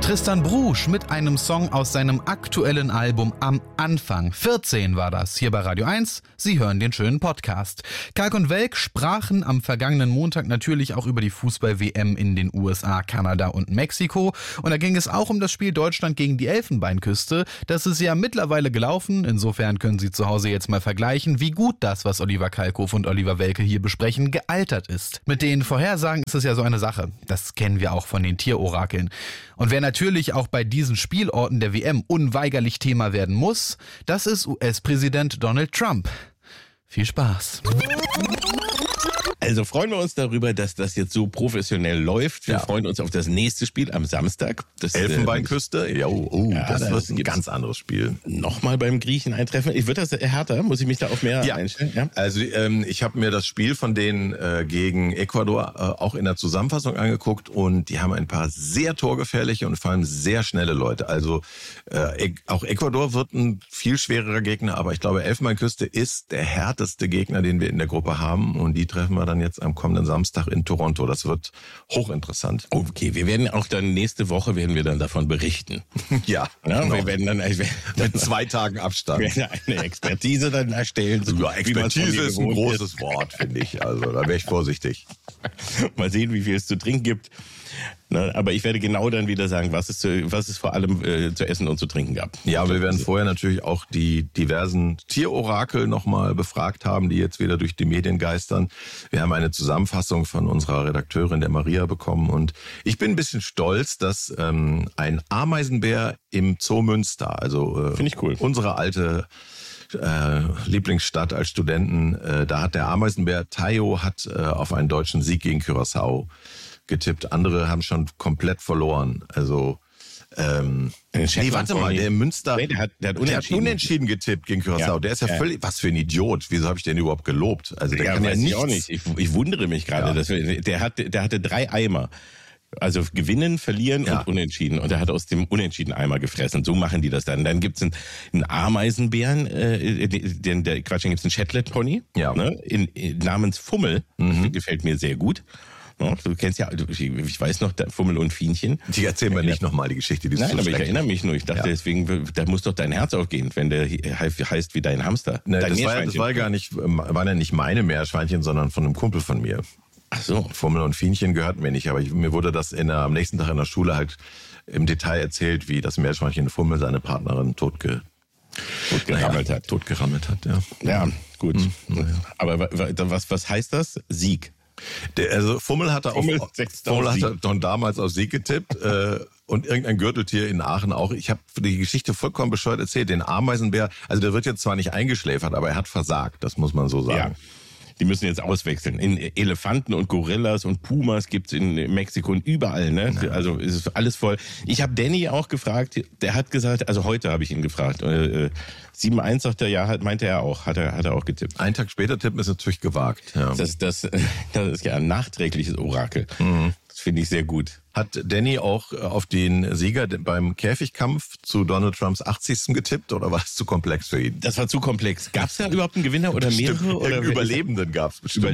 Tristan Brusch mit einem Song aus seinem aktuellen Album Am Anfang. 14 war das, hier bei Radio 1. Sie hören den schönen Podcast. Kalk und Welk sprachen am vergangenen Montag natürlich auch über die Fußball-WM in den USA, Kanada und Mexiko. Und da ging es auch um das Spiel Deutschland gegen die Elfenbeinküste. Das ist ja mittlerweile gelaufen. Insofern können Sie zu Hause jetzt mal vergleichen, wie gut das, was Oliver Kalkofe und Oliver Welke hier besprechen, gealtert ist. Mit den Vorhersagen ist es ja so eine Sache. Das kennen wir auch von den Tierorakeln. Und wer natürlich auch bei diesen Spielorten der WM unweigerlich Thema werden muss, das ist US-Präsident Donald Trump. Viel Spaß. Also freuen wir uns darüber, dass das jetzt so professionell läuft. Wir freuen uns auf das nächste Spiel am Samstag. Das Elfenbeinküste? Das wird ein ganz anderes Spiel. Nochmal beim Griechen eintreffen. Wird das härter? Muss ich mich da auf mehr einstellen? Ja. Also ich habe mir das Spiel von denen gegen Ecuador auch in der Zusammenfassung angeguckt und die haben ein paar sehr torgefährliche und vor allem sehr schnelle Leute. Also auch Ecuador wird ein viel schwererer Gegner, aber ich glaube, Elfenbeinküste ist der härteste Gegner, den wir in der Gruppe haben und die treffen wir dann jetzt am kommenden Samstag in Toronto. Das wird hochinteressant. Okay, wir werden auch dann nächste Woche davon berichten. Ja, genau. Wir werden dann mit 2 Tagen Abstand. Wir werden eine Expertise dann erstellen. Ja, Expertise ist ein großes Wort, finde ich. Also da wäre ich vorsichtig. Mal sehen, wie viel es zu trinken gibt. Na, aber ich werde genau dann wieder sagen, was es vor allem zu essen und zu trinken gab. Ja, wir werden vorher natürlich auch die diversen Tierorakel nochmal befragt haben, die jetzt wieder durch die Medien geistern. Wir haben eine Zusammenfassung von unserer Redakteurin, der Maria, bekommen. Und ich bin ein bisschen stolz, dass ein Ameisenbär im Zoo Münster, also finde ich cool, unsere alte Lieblingsstadt als Studenten, da hat der Ameisenbär Tayo auf einen deutschen Sieg gegen Curaçao getippt. Andere haben schon komplett verloren. Also warte mal, der Münster, der hat unentschieden getippt gegen Curaçao. Ja, der ist ja völlig, was für ein Idiot. Wieso habe ich den überhaupt gelobt? Also der kann ja nichts. Ich auch nicht. Ich wundere mich gerade, dass der hatte 3 Eimer. Also gewinnen, verlieren und unentschieden. Und er hat aus dem unentschieden Eimer gefressen. So machen die das dann. Dann gibt's einen Ameisenbären, dann gibt's einen Shetland-Pony, namens Fummel. Gefällt mir sehr gut. Ja, du kennst ja, ich weiß noch, Fummel und Fienchen. Die erzählen mir nicht nochmal die Geschichte. Nein, aber ich erinnere mich nur. Ich dachte deswegen, da muss doch dein Herz aufgehen, wenn der heißt wie dein Hamster. Ne, das war gar nicht, waren ja nicht meine Meerschweinchen, sondern von einem Kumpel von mir. Ach so. Fummel und Fienchen gehörten mir nicht, aber mir wurde das am nächsten Tag in der Schule halt im Detail erzählt, wie das Meerschweinchen Fummel seine Partnerin totgerammelt hat. Ja, gut. Aber was heißt das? Sieg. Also Fummel hatte schon damals auf Sieg getippt und irgendein Gürteltier in Aachen auch. Ich habe die Geschichte vollkommen bescheuert erzählt. Den Ameisenbär, also der wird jetzt zwar nicht eingeschläfert, aber er hat versagt, das muss man so sagen. Ja. Die müssen jetzt auswechseln. In Elefanten und Gorillas und Pumas gibt's in Mexiko und überall, ne? Ja. Also ist alles voll. Ich habe Danny auch gefragt, der hat gesagt, also heute habe ich ihn gefragt. 7-1 sagt er, meinte er auch, hat er auch getippt. Einen Tag später tippen ist natürlich gewagt. Ja. Das ist ja ein nachträgliches Orakel. Mhm. Das finde ich sehr gut. Hat Danny auch auf den Sieger beim Käfigkampf zu Donald Trumps 80. getippt oder war es zu komplex für ihn? Das war zu komplex. Gab es da überhaupt einen Gewinner oder mehrere? Oder Überlebenden gab es bestimmt.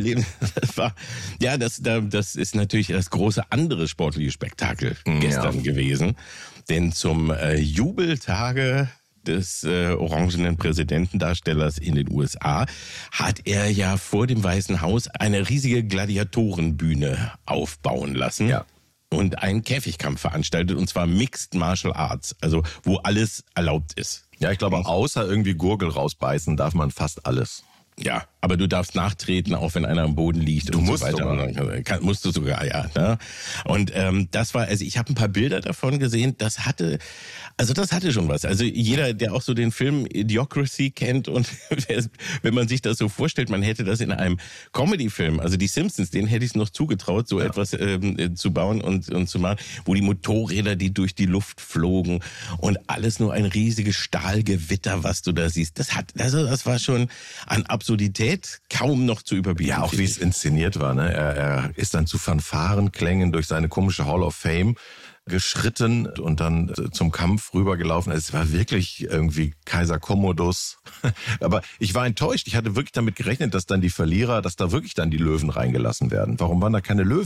Das ist natürlich das große andere sportliche Spektakel gestern gewesen. Denn zum Jubeltage des orangenen Präsidentendarstellers in den USA hat er ja vor dem Weißen Haus eine riesige Gladiatorenbühne aufbauen lassen. Ja. Und einen Käfigkampf veranstaltet, und zwar Mixed Martial Arts, also wo alles erlaubt ist. Ja, ich glaube, außer irgendwie Gurgel rausbeißen darf man fast alles. Ja, aber du darfst nachtreten, auch wenn einer am Boden liegt und so weiter. Musst du sogar, ja. Ne? Und das war, also ich habe ein paar Bilder davon gesehen, das hatte schon was. Also jeder, der auch so den Film Idiocracy kennt und wenn man sich das so vorstellt, man hätte das in einem Comedy-Film, also die Simpsons, denen hätte ich es noch zugetraut, so etwas zu bauen und zu machen, wo die Motorräder, die durch die Luft flogen und alles nur ein riesiges Stahlgewitter, was du da siehst. Das war schon an Absurdität kaum noch zu überbieten. Ja, auch wie es inszeniert war. Ne? Er ist dann zu Fanfarenklängen durch seine komische Hall of Fame geschritten und dann zum Kampf rübergelaufen. Es war wirklich irgendwie Kaiser Commodus. Aber ich war enttäuscht. Ich hatte wirklich damit gerechnet, dass dann die Verlierer, dass da wirklich dann die Löwen reingelassen werden. Warum waren da keine Löwen?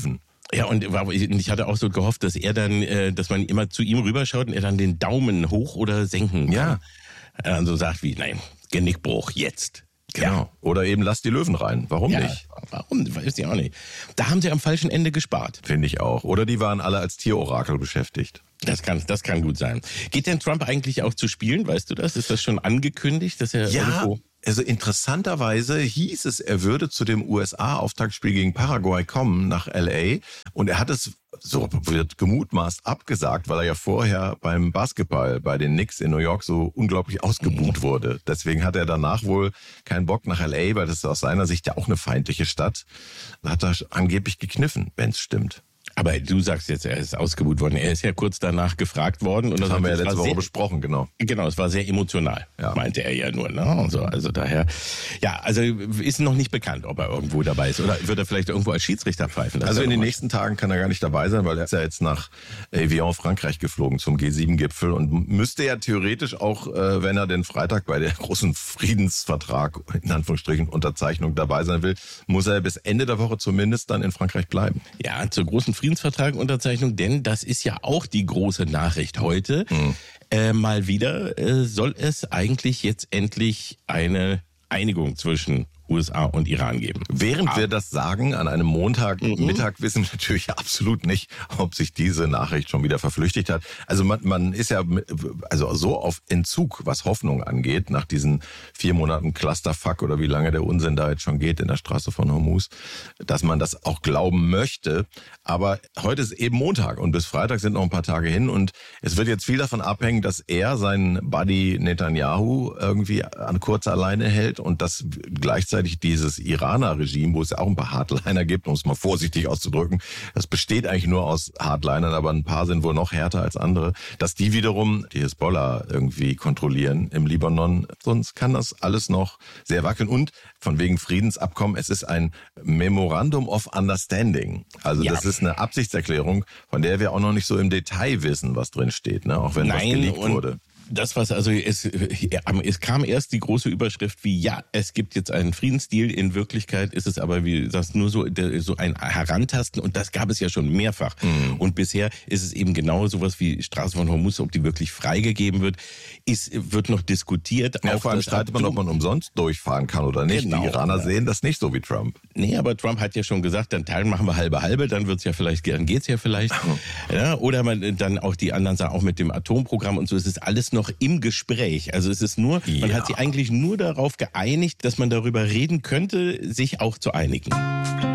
Ja, und ich hatte auch so gehofft, dass er dann, dass man immer zu ihm rüberschaut und er dann den Daumen hoch oder senken kann. Ja. Also sagt wie, nein, Genickbruch, jetzt. Genau. Ja. Oder eben lass die Löwen rein. Warum nicht? Warum? Weiß ich auch nicht. Da haben sie am falschen Ende gespart. Finde ich auch. Oder die waren alle als Tierorakel beschäftigt. Das kann gut sein. Geht denn Trump eigentlich auch zu spielen? Weißt du das? Ist das schon angekündigt, dass er irgendwo... Also interessanterweise hieß es, er würde zu dem USA-Auftaktspiel gegen Paraguay kommen nach L.A. Und er hat es, so wird gemutmaßt, abgesagt, weil er ja vorher beim Basketball bei den Knicks in New York so unglaublich ausgebuht wurde. Deswegen hat er danach wohl keinen Bock nach L.A., weil das ist aus seiner Sicht ja auch eine feindliche Stadt. Da hat er angeblich gekniffen, wenn es stimmt. Aber du sagst jetzt, er ist ausgebuht worden. Er ist ja kurz danach gefragt worden. Und das haben wir ja letzte Woche besprochen, genau. Genau, es war sehr emotional, meinte er ja nur. Ne? Und so, also daher, also ist noch nicht bekannt, ob er irgendwo dabei ist. Oder wird er vielleicht irgendwo als Schiedsrichter pfeifen? Also in den nächsten Tagen kann er gar nicht dabei sein, weil er ist ja jetzt nach Evian, Frankreich geflogen zum G7-Gipfel und müsste ja theoretisch auch, wenn er den Freitag bei der großen Friedensvertrag, in Anführungsstrichen, Unterzeichnung dabei sein will, muss er bis Ende der Woche zumindest dann in Frankreich bleiben. Ja, zur großen Friedensvertrag-Unterzeichnung, denn das ist ja auch die große Nachricht heute. Mal wieder soll es eigentlich jetzt endlich eine Einigung zwischen USA und Iran geben. Während wir das sagen, an einem Montagmittag wissen wir natürlich absolut nicht, ob sich diese Nachricht schon wieder verflüchtigt hat. Also man ist ja so auf Entzug, was Hoffnung angeht, nach diesen 4 Monaten Clusterfuck oder wie lange der Unsinn da jetzt schon geht in der Straße von Hormuz, dass man das auch glauben möchte. Aber heute ist eben Montag und bis Freitag sind noch ein paar Tage hin und es wird jetzt viel davon abhängen, dass er seinen Buddy Netanyahu irgendwie an kurzer Leine hält und dass gleichzeitig dieses Iraner-Regime, wo es ja auch ein paar Hardliner gibt, um es mal vorsichtig auszudrücken, das besteht eigentlich nur aus Hardlinern, aber ein paar sind wohl noch härter als andere, dass die wiederum die Hisbollah irgendwie kontrollieren im Libanon. Sonst kann das alles noch sehr wackeln. Und von wegen Friedensabkommen, es ist ein Memorandum of Understanding. Also das ist eine Absichtserklärung, von der wir auch noch nicht so im Detail wissen, was drin steht, ne? Auch wenn was geleakt wurde. Das, was es kam erst die große Überschrift wie, es gibt jetzt einen Friedensdeal. In Wirklichkeit ist es aber, wie das nur so ein Herantasten und das gab es ja schon mehrfach. Und bisher ist es eben genau sowas wie Straße von Hormuz, ob die wirklich freigegeben wird, wird noch diskutiert. Ja, vor allem streitet man, ob man umsonst durchfahren kann oder nicht. Genau, die Iraner sehen das nicht so wie Trump. Nee, aber Trump hat ja schon gesagt, dann machen wir halbe, dann geht's ja vielleicht. Ja, oder man dann auch die anderen sagen, auch mit dem Atomprogramm und so, es ist alles noch im Gespräch. Also es ist nur, man hat sich eigentlich nur darauf geeinigt, dass man darüber reden könnte, sich auch zu einigen.